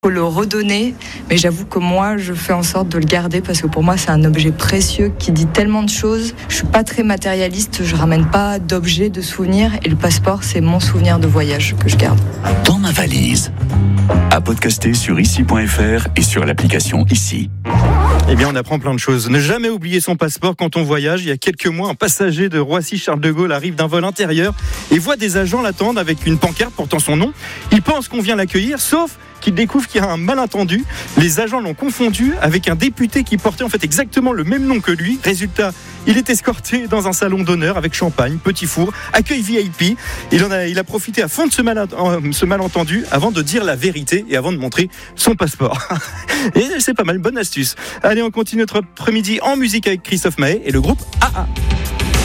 Faut le redonner, mais j'avoue que moi je fais en sorte de le garder parce que pour moi c'est un objet précieux qui dit tellement de choses. Je suis pas très matérialiste, je ramène pas d'objets, de souvenirs, et le passeport c'est mon souvenir de voyage que je garde. Dans ma valise, à podcaster sur ici.fr et sur l'application Ici. Eh bien, on apprend plein de choses. Ne jamais oublier son passeport quand on voyage. Il y a quelques mois, un passager de Roissy-Charles de Gaulle arrive d'un vol intérieur et voit des agents l'attendre avec une pancarte portant son nom. Il pense qu'on vient l'accueillir, sauf qu'il découvre qu'il y a un malentendu. Les agents l'ont confondu avec un député qui portait en fait exactement le même nom que lui. Résultat, il est escorté dans un salon d'honneur avec champagne, petit four, accueil VIP. Il a profité à fond de ce malentendu avant de dire la vérité et avant de montrer son passeport. Et c'est pas mal, bonne astuce. Allez, on continue notre après-midi en musique avec Christophe Maé et le groupe AA.